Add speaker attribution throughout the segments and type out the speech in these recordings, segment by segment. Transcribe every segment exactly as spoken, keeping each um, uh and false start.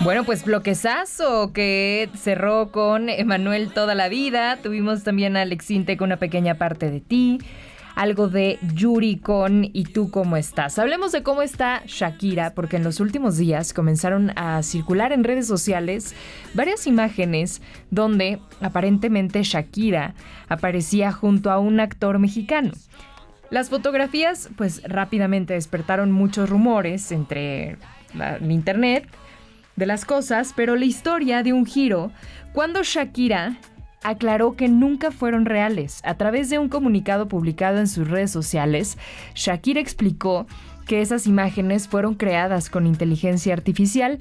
Speaker 1: Bueno, pues bloquezazo que cerró con Emanuel Toda la Vida. Tuvimos también a Alex Intec con Una Pequeña Parte de Ti. Algo de Yuri con ¿Y tú cómo estás? Hablemos de cómo está Shakira, porque en los últimos días comenzaron a circular en redes sociales varias imágenes donde aparentemente Shakira aparecía junto a un actor mexicano. Las fotografías pues rápidamente despertaron muchos rumores entre la, el internet de las cosas, pero la historia dio un giro cuando Shakira aclaró que nunca fueron reales. A través de un comunicado publicado en sus redes sociales, Shakira explicó que esas imágenes fueron creadas con inteligencia artificial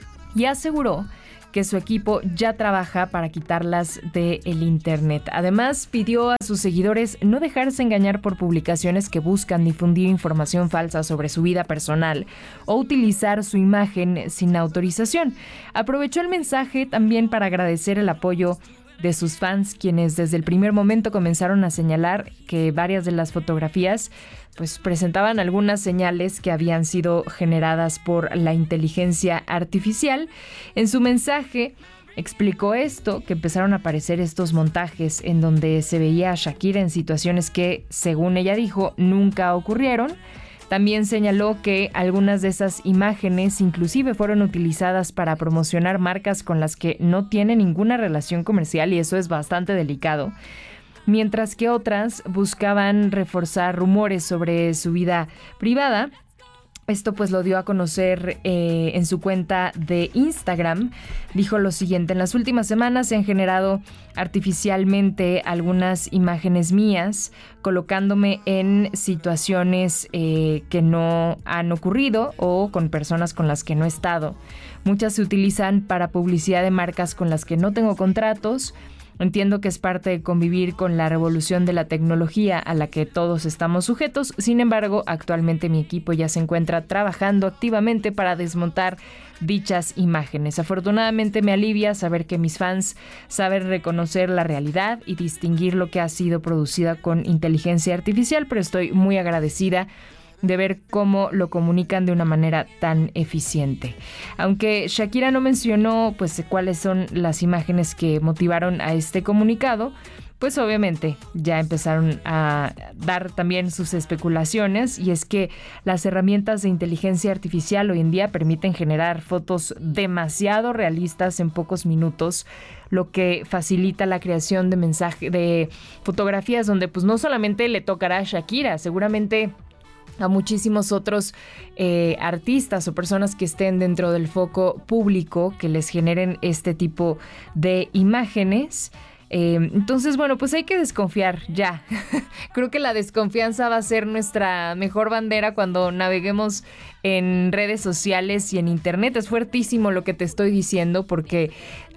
Speaker 1: y aseguró que su equipo ya trabaja para quitarlas del internet. Además, pidió a sus seguidores no dejarse engañar por publicaciones que buscan difundir información falsa sobre su vida personal o utilizar su imagen sin autorización. Aprovechó el mensaje también para agradecer el apoyo de sus fans, quienes desde el primer momento comenzaron a señalar que varias de las fotografías pues presentaban algunas señales que habían sido generadas por la inteligencia artificial. En su mensaje explicó esto, que empezaron a aparecer estos montajes en donde se veía a Shakira en situaciones que, según ella dijo, nunca ocurrieron. También señaló que algunas de esas imágenes inclusive fueron utilizadas para promocionar marcas con las que no tiene ninguna relación comercial, y eso es bastante delicado, mientras que otras buscaban reforzar rumores sobre su vida privada. Esto pues lo dio a conocer eh, en su cuenta de Instagram. Dijo lo siguiente: en las últimas semanas se han generado artificialmente algunas imágenes mías, colocándome en situaciones eh, que no han ocurrido o con personas con las que no he estado. Muchas se utilizan para publicidad de marcas con las que no tengo contratos. Entiendo que es parte de convivir con la revolución de la tecnología a la que todos estamos sujetos. Sin embargo, actualmente mi equipo ya se encuentra trabajando activamente para desmontar dichas imágenes. Afortunadamente me alivia saber que mis fans saben reconocer la realidad y distinguir lo que ha sido producida con inteligencia artificial, pero estoy muy agradecida de ver cómo lo comunican de una manera tan eficiente. Aunque Shakira no mencionó pues cuáles son las imágenes que motivaron a este comunicado, pues obviamente ya empezaron a dar también sus especulaciones, y es que las herramientas de inteligencia artificial hoy en día permiten generar fotos demasiado realistas en pocos minutos, lo que facilita la creación de mensaje, de fotografías donde pues no solamente le tocará a Shakira, seguramente a muchísimos otros eh, artistas o personas que estén dentro del foco público que les generen este tipo de imágenes. Eh, entonces, bueno, pues hay que desconfiar ya. Creo que la desconfianza va a ser nuestra mejor bandera cuando naveguemos en redes sociales y en internet. Es fuertísimo lo que te estoy diciendo, porque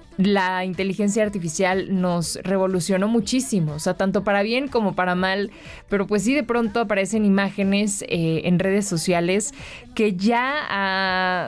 Speaker 1: la inteligencia artificial nos revolucionó muchísimo, o sea, tanto para bien como para mal, pero pues sí, de pronto aparecen imágenes eh, en redes sociales que ya, a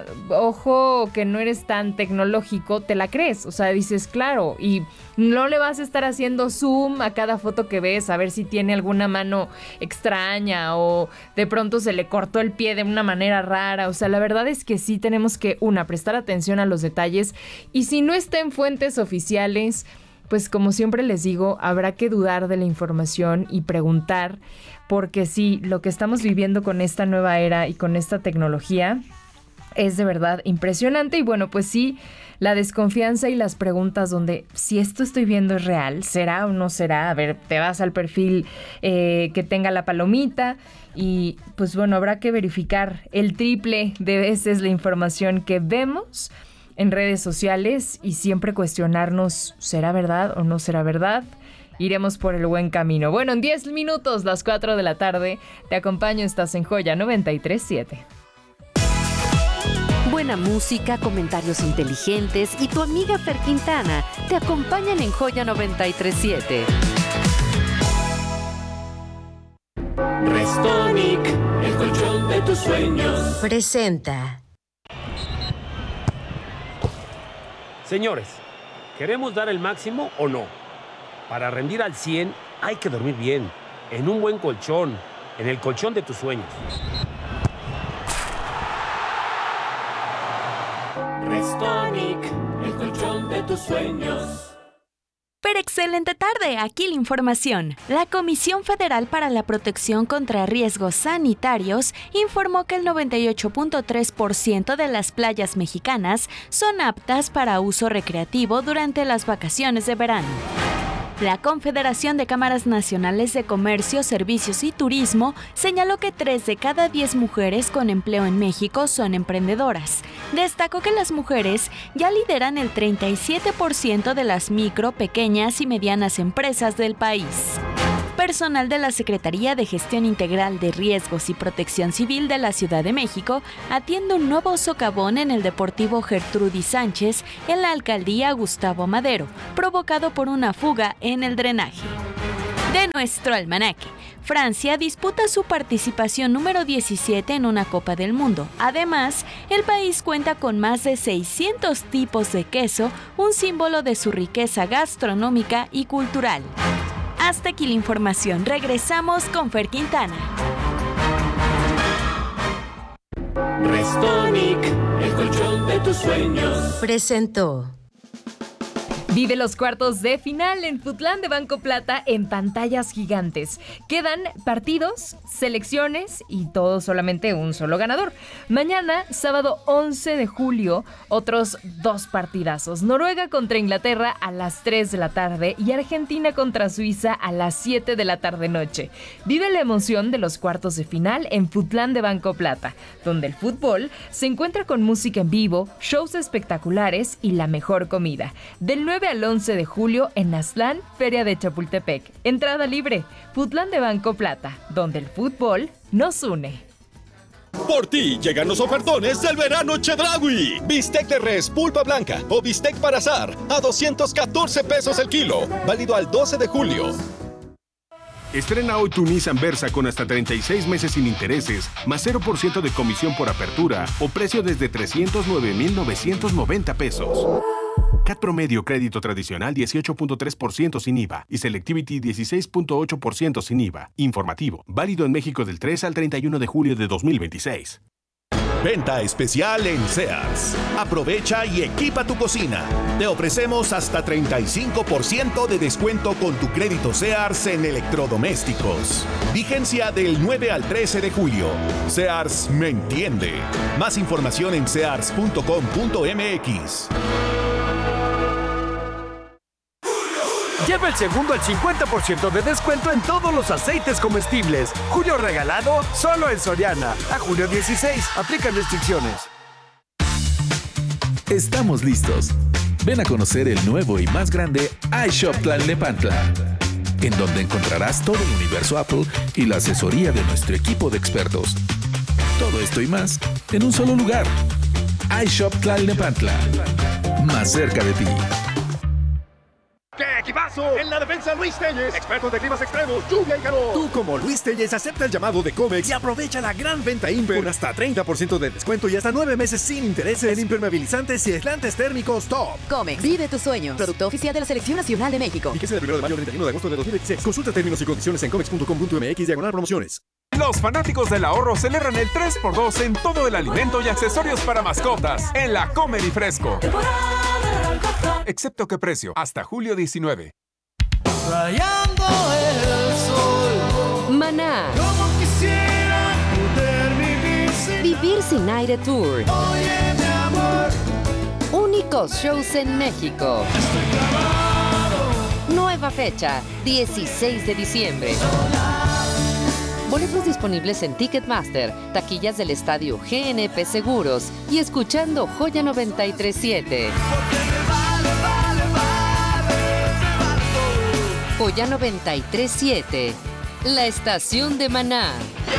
Speaker 1: ojo que no eres tan tecnológico, te la crees, o sea, dices, claro, y no le vas a estar haciendo zoom a cada foto que ves a ver si tiene alguna mano extraña o de pronto se le cortó el pie de una manera rara. O sea, la verdad es que sí tenemos que, una, prestar atención a los detalles, y si no está en fuentes oficiales, pues como siempre les digo, habrá que dudar de la información y preguntar, porque sí, lo que estamos viviendo con esta nueva era y con esta tecnología es de verdad impresionante. Y bueno, pues sí, la desconfianza y las preguntas donde si esto estoy viendo es real, ¿será o no será? A ver, te vas al perfil eh, que tenga la palomita y pues bueno, habrá que verificar el triple de veces la información que vemos en redes sociales y siempre cuestionarnos, ¿será verdad o no será verdad? Iremos por el buen camino. Bueno, en diez minutos, las cuatro de la tarde, te acompaño, estás en Joya noventa y tres punto siete.
Speaker 2: Buena música, comentarios inteligentes y tu amiga Fer Quintana te acompañan en Joya noventa y tres punto siete.
Speaker 3: Restonic, el colchón de tus sueños,
Speaker 4: presenta.
Speaker 5: Señores, ¿queremos dar el máximo o no? Para rendir al cien hay que dormir bien, en un buen colchón, en el colchón de tus sueños.
Speaker 3: Restonic, el colchón de tus sueños.
Speaker 4: Pero excelente tarde, aquí la información. La Comisión Federal para la Protección contra Riesgos Sanitarios informó que el noventa y ocho punto tres por ciento de las playas mexicanas son aptas para uso recreativo durante las vacaciones de verano. La Confederación de Cámaras Nacionales de Comercio, Servicios y Turismo señaló que tres de cada diez mujeres con empleo en México son emprendedoras. Destacó que las mujeres ya lideran el treinta y siete por ciento de las micro, pequeñas y medianas empresas del país. Personal de la Secretaría de Gestión Integral de Riesgos y Protección Civil de la Ciudad de México atiende un nuevo socavón en el Deportivo Gertrudis Sánchez en la alcaldía Gustavo Madero, provocado por una fuga en el drenaje. De nuestro almanaque, Francia disputa su participación número diecisiete en una Copa del Mundo. Además, el país cuenta con más de seiscientos tipos de queso, un símbolo de su riqueza gastronómica y cultural. Hasta aquí la información. Regresamos con Fer Quintana.
Speaker 3: Restonic, el colchón de tus sueños.
Speaker 2: Presentó.
Speaker 1: Vive los cuartos de final en Footlán de Banco Plata en pantallas gigantes. Quedan partidos, selecciones y todo solamente un solo ganador. Mañana, sábado once de julio, otros dos partidazos. Noruega contra Inglaterra a las tres de la tarde y Argentina contra Suiza a las siete de la tarde-noche. Vive la emoción de los cuartos de final en Footlán de Banco Plata, donde el fútbol se encuentra con música en vivo, shows espectaculares y la mejor comida. Del nueve al once de julio en Aztlán, Feria de Chapultepec. Entrada libre. Footlán de Banco Plata, donde el fútbol nos une.
Speaker 6: Por ti llegan los ofertones del verano Chedraui. Bistec de res pulpa blanca o bistec para asar a doscientos catorce pesos el kilo. Válido al doce de julio.
Speaker 7: Estrena hoy tu Nissan Versa con hasta treinta y seis meses sin intereses, más cero por ciento de comisión por apertura o precio desde trescientos nueve mil novecientos noventa pesos. C A T promedio crédito tradicional dieciocho punto tres por ciento sin I V A y Selectivity dieciséis punto ocho por ciento sin I V A. Informativo. Válido en México del tres al treinta y uno de julio de dos mil veintiséis.
Speaker 8: Venta especial en Sears. Aprovecha y equipa tu cocina. Te ofrecemos hasta treinta y cinco por ciento de descuento con tu crédito Sears en electrodomésticos. Vigencia del nueve al trece de julio. Sears me entiende. Más información en sears punto com punto m x.
Speaker 9: Lleva el segundo al cincuenta por ciento de descuento en todos los aceites comestibles. Julio regalado solo en Soriana. A julio dieciséis. Aplican restricciones.
Speaker 10: Estamos listos. Ven a conocer el nuevo y más grande iShop Tlalnepantla, en donde encontrarás todo el universo Apple y la asesoría de nuestro equipo de expertos. Todo esto y más en un solo lugar. iShop Tlalnepantla, más cerca de ti.
Speaker 6: ¡Qué equipazo! En la defensa, Luis Telles, experto de climas extremos, lluvia y calor.
Speaker 11: Tú, como Luis Telles, acepta el llamado de Comex y aprovecha la gran venta Imper con hasta treinta por ciento de descuento y hasta nueve meses sin intereses en impermeabilizantes y aislantes térmicos Top.
Speaker 12: Comex, vive tus sueños. Producto oficial de la Selección Nacional de México.
Speaker 11: Fíjese del primero de mayo al treinta y uno de agosto de dos mil veintiséis. Consulta términos y condiciones en comex punto com punto m x diagonal promociones.
Speaker 13: Los fanáticos del ahorro celebran el tres por dos en todo el alimento y accesorios para mascotas en la Comer y Fresco. Excepto que precio, hasta julio diecinueve.
Speaker 3: Rayando el sol.
Speaker 2: Maná.
Speaker 3: Como quisiera poder vivir sin
Speaker 2: Vivir sin aire tour.
Speaker 3: Oye, mi amor.
Speaker 2: Únicos shows en México.
Speaker 3: Estoy clavado.
Speaker 2: Nueva fecha, dieciséis de diciembre. Boletos disponibles en Ticketmaster, taquillas del estadio G N P Seguros y escuchando Joya noventa y tres punto siete. Joya noventa y tres punto siete, la estación de Maná.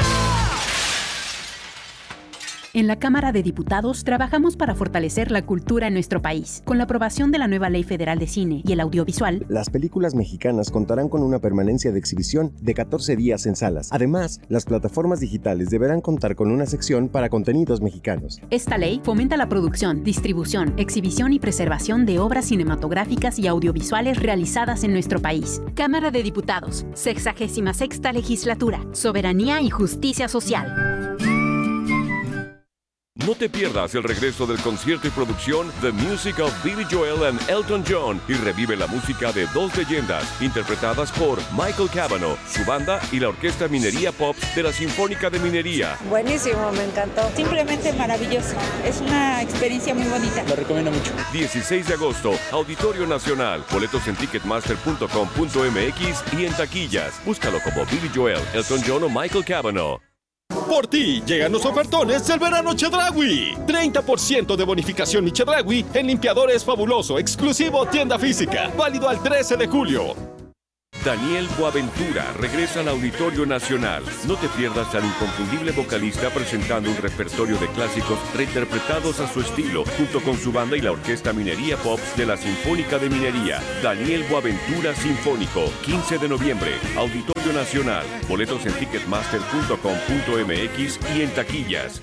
Speaker 14: En la Cámara de Diputados trabajamos para fortalecer la cultura en nuestro país. Con la aprobación de la nueva Ley Federal de Cine y el Audiovisual,
Speaker 15: las películas mexicanas contarán con una permanencia de exhibición de catorce días en salas. Además, las plataformas digitales deberán contar con una sección para contenidos mexicanos.
Speaker 14: Esta ley fomenta la producción, distribución, exhibición y preservación de obras cinematográficas y audiovisuales realizadas en nuestro país. Cámara de Diputados, sexagésima sexta legislatura, soberanía y justicia social.
Speaker 16: No te pierdas el regreso del concierto y producción The Music of Billy Joel and Elton John y revive la música de dos leyendas interpretadas por Michael Cavanaugh, su banda y la Orquesta Minería Pop de la Sinfónica de Minería.
Speaker 17: Buenísimo, me encantó. Simplemente maravilloso. Es una experiencia muy bonita.
Speaker 16: Lo recomiendo mucho. dieciséis de agosto, Auditorio Nacional. Boletos en ticketmaster punto com punto m x y en taquillas. Búscalo como Billy Joel, Elton John o Michael Cavanaugh.
Speaker 6: Por ti llegan los ofertones del verano Chedraui. treinta por ciento de bonificación Mi Chedraui en limpiadores fabuloso, exclusivo tienda física. Válido al trece de julio.
Speaker 16: Daniel Boaventura regresa al Auditorio Nacional. No te pierdas al inconfundible vocalista presentando un repertorio de clásicos reinterpretados a su estilo, junto con su banda y la Orquesta Minería Pops de la Sinfónica de Minería. Daniel Boaventura Sinfónico, quince de noviembre, Auditorio Nacional. Boletos en ticketmaster punto com punto m x y en taquillas.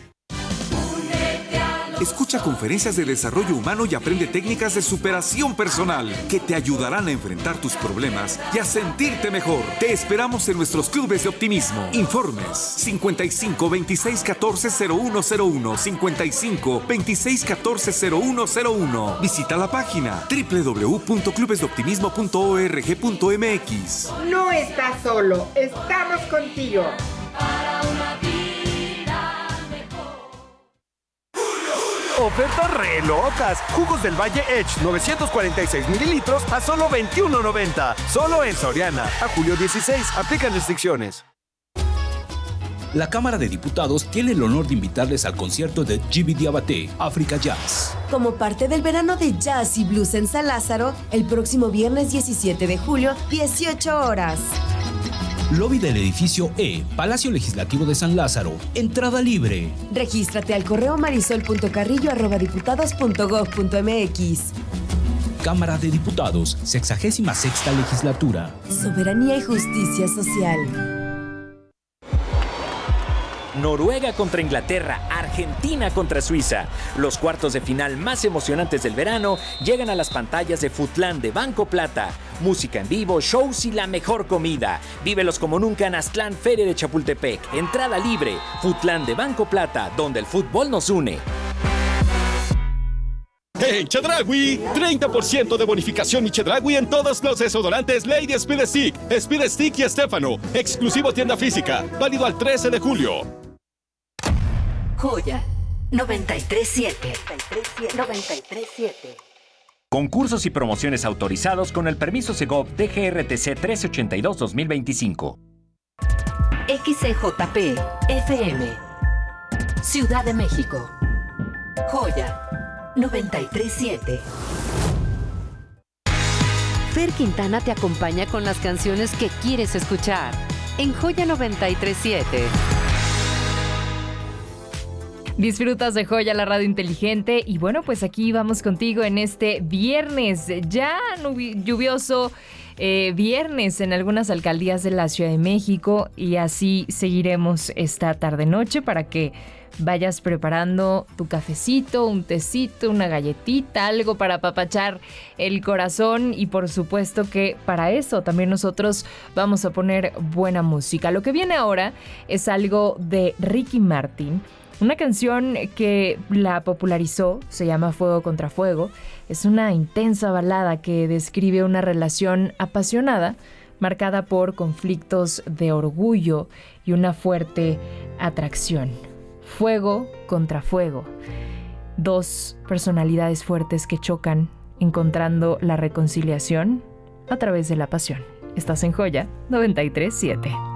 Speaker 18: Escucha conferencias de desarrollo humano y aprende técnicas de superación personal que te ayudarán a enfrentar tus problemas y a sentirte mejor. Te esperamos en nuestros clubes de optimismo. Informes cincuenta y cinco, veintiséis, catorce, cero uno cero uno, cincuenta y cinco, veintiséis, catorce, cero uno cero uno. Visita la página doble u doble u doble u punto clubes de optimismo punto org punto m x.
Speaker 19: No estás solo, estamos contigo.
Speaker 9: Ofertas re locas. Jugos del Valle Edge novecientos cuarenta y seis mililitros a solo veintiuno noventa. Solo en Soriana. A julio dieciséis. Aplican restricciones.
Speaker 20: La Cámara de Diputados tiene el honor de invitarles al concierto de Djiby Diabaté, Africa Jazz.
Speaker 21: Como parte del verano de jazz y blues en San Lázaro, el próximo viernes diecisiete de julio, dieciocho horas.
Speaker 20: Lobby del edificio E, Palacio Legislativo de San Lázaro. Entrada libre.
Speaker 21: Regístrate al correo marisol punto carrillo arroba diputados punto gob punto m x.
Speaker 20: Cámara de Diputados, sexagésima sexta legislatura.
Speaker 21: Soberanía y justicia social.
Speaker 22: Noruega contra Inglaterra, Argentina contra Suiza. Los cuartos de final más emocionantes del verano llegan a las pantallas de Futlán de Banco Plata. Música en vivo, shows y la mejor comida. Vívelos como nunca en Aztlán Feria de Chapultepec. Entrada libre. Futlán de Banco Plata, donde el fútbol nos une.
Speaker 6: En Chedraui, treinta por ciento de bonificación Mi Chedraui en todos los desodorantes Lady Speed Stick, Speed Stick y Estefano. Exclusivo tienda física. Válido al trece de julio.
Speaker 2: Joya noventa y tres siete. noventa y tres siete.
Speaker 22: Concursos y promociones autorizados con el permiso Segov D G R T C trece ochenta y dos dos mil veinticinco.
Speaker 2: X C J P F M Ciudad de México. Joya noventa y tres siete. Fer Quintana te acompaña con las canciones que quieres escuchar en Joya noventa y tres siete.
Speaker 1: Disfrutas de Joya, la radio inteligente. Y bueno, pues aquí vamos contigo en este viernes, ya lluvioso eh, viernes en algunas alcaldías de la Ciudad de México. Y así seguiremos esta tarde-noche para que vayas preparando tu cafecito, un tecito, una galletita, algo para apapachar el corazón. Y por supuesto que para eso también nosotros vamos a poner buena música. Lo que viene ahora es algo de Ricky Martin. Una canción que la popularizó, se llama Fuego contra Fuego. Es una intensa balada que describe una relación apasionada, marcada por conflictos de orgullo y una fuerte atracción. Fuego contra fuego. Dos personalidades fuertes que chocan, encontrando la reconciliación a través de la pasión. Estás en Joya noventa y tres siete.